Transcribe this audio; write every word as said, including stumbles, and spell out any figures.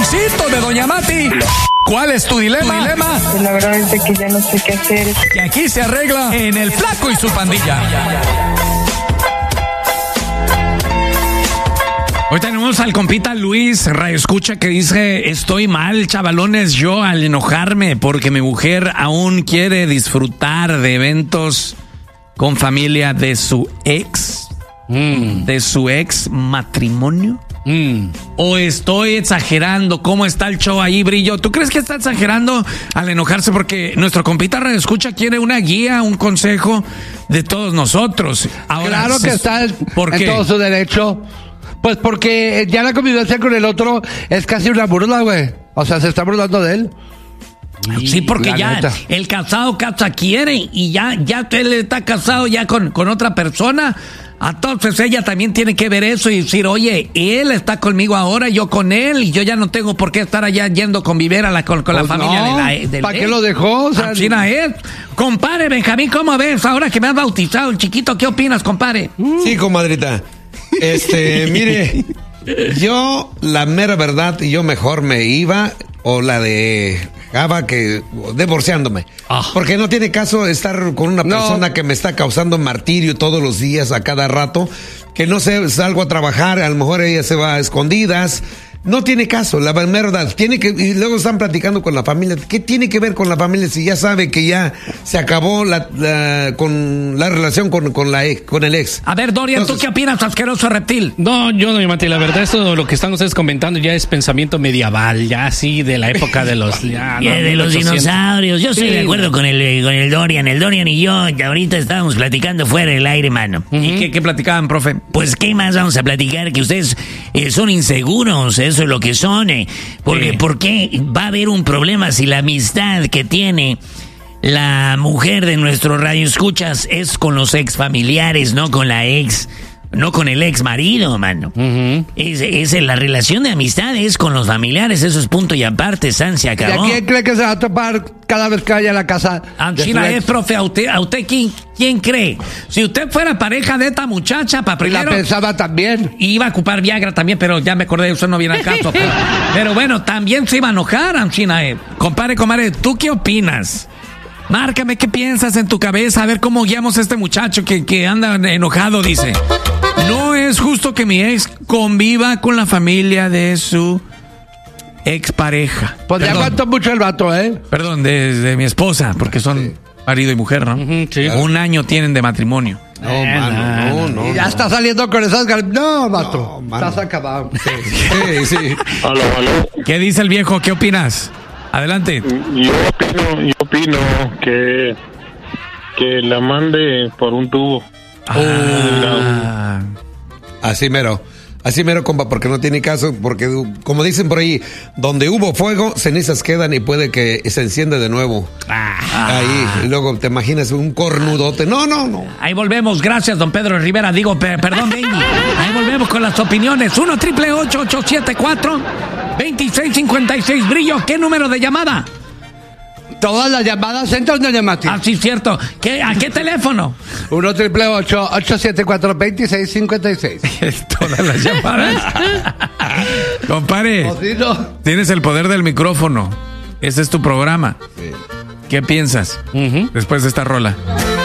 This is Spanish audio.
Ramoncito de Doña Mati. ¿Cuál es tu dilema? ¿Tu dilema? Pues la verdad es que ya no sé qué hacer. Que aquí se arregla en El Flaco y su pandilla. Hoy tenemos al compita Luis, radioescucha, que dice: estoy mal, chavalones, yo al enojarme porque mi mujer aún quiere disfrutar de eventos con familia de su ex, mm. de su ex matrimonio. Mm. O estoy exagerando. ¿Cómo está el show ahí, Brillo? ¿Tú crees que está exagerando al enojarse? Porque nuestro compita radioescucha quiere una guía, un consejo de todos nosotros. Ahora, claro que está en qué? todo su derecho. Pues porque ya la convivencia con el otro es casi una burla, güey. O sea, se está burlando de él. Sí, porque la ya neta. El casado casa quiere y ya, ya él está casado ya con, con otra persona. Entonces ella también tiene que ver eso y decir: oye, él está conmigo ahora, yo con él, y yo ya no tengo por qué estar allá yendo a convivir a la, con, con pues la familia no, de la del ¿para qué lo dejó? O sea, China es. Compadre Benjamín, ¿cómo ves? Ahora que me has bautizado el chiquito, ¿qué opinas, compadre? Sí, comadrita. Este, mire, yo, la mera verdad, yo mejor me iba, o la de Java, que divorciándome. Ah. Porque no tiene caso estar con una persona no. que me está causando martirio todos los días, a cada rato, que no sé, salgo a trabajar, a lo mejor ella se va a escondidas. No tiene caso, la verdad. Tiene que, y luego están platicando con la familia. ¿Qué tiene que ver con la familia si ya sabe que ya se acabó la, la con la relación con, con la ex, con el ex? A ver, Dorian, Entonces, ¿tú qué opinas, asqueroso reptil? No, yo no, Mati, la verdad, esto lo que están ustedes comentando ya es pensamiento medieval, ya así de la época de los ya, no, de los dinosaurios. Yo estoy sí. de acuerdo con el con el Dorian. El Dorian y yo ahorita estábamos platicando fuera del aire, mano. Uh-huh. ¿Y qué, qué platicaban, profe? Pues, ¿qué más vamos a platicar? Que ustedes eh, son inseguros, eso es lo que son. Eh. Porque, sí. ¿Por qué va a haber un problema si la amistad que tiene la mujer de nuestro radioescuchas es con los ex familiares, no con la ex, no con el ex marido, mano? Uh-huh. Es, es la relación de amistad es con los familiares, eso es punto y aparte, San, se acabó. ¿Y a quién cree que se va a topar cada vez que vaya a la casa? China es, profe, a usted, a usted ¿quién, quién cree? Si usted fuera pareja de esta muchacha, para primero... La pensaba también. Iba a ocupar Viagra también, pero ya me acordé, eso no viene al caso. pero, pero bueno, también se iba a enojar, China. Eh. Compadre, comadre, ¿tú qué opinas? Márcame, ¿qué piensas en tu cabeza? A ver cómo guiamos a este muchacho que, que anda enojado, dice. No es justo que mi ex conviva con la familia de su expareja. Pues ya aguantó mucho el vato, ¿eh? Perdón, de, de mi esposa, porque son sí. marido y mujer, ¿no? Uh-huh, sí. Un año tienen de matrimonio. No, eh, mano, no, no. Y ya no. está saliendo con esas gal... No, vato. No, estás acabado. Sí, sí. sí. Aló, aló. ¿Qué dice el viejo? ¿Qué opinas? Adelante. Yo opino, yo opino que que la mande por un tubo. Ah, así mero, así mero, compa, porque no tiene caso, porque como dicen por ahí, donde hubo fuego, cenizas quedan y puede que se encienda de nuevo. Ah, ahí, y luego te imaginas un cornudote. No, no, no. Ahí volvemos, gracias, don Pedro Rivera. Digo, per, perdón, Benny. Ahí volvemos con las opiniones. uno triple ocho ocho siete cuatro veintiséis cincuenta y seis. Brillo, ¿qué número de llamada? Todas las llamadas entran de Mati. Ah, sí, cierto. ¿Qué, ¿A qué teléfono? uno triple ocho ocho siete cuatro veintiséis cincuenta y seis. Todas las llamadas. Compadre, tienes el poder del micrófono. Ese es tu programa. Sí. ¿Qué piensas uh-huh. después de esta rola?